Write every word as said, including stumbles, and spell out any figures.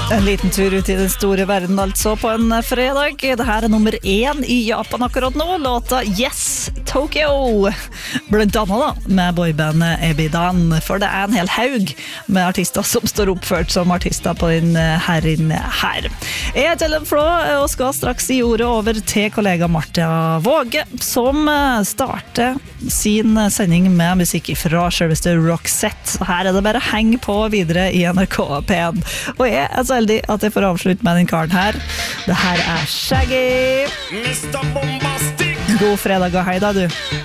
En liten tur ut i den store verden altså på en fredag. Det her er nummer én i Japan akkurat nå. Låta Yes Tokyo. Blant annet da, med boybandet Ebidan. For det er en hel haug med artister som står oppført som artister på den her inne her. Jeg heter Ellen Flå og skal straks gi ordet over til kollega Marta Våge, som starter sin sending med musikk fra selveste Roxette. Så her er det bare heng på videre i N R K P en. Og jeg er så heldig at jeg får avslutte med den karen her. Det her er Shaggy. mister Bombastic. God fredag og hei da du.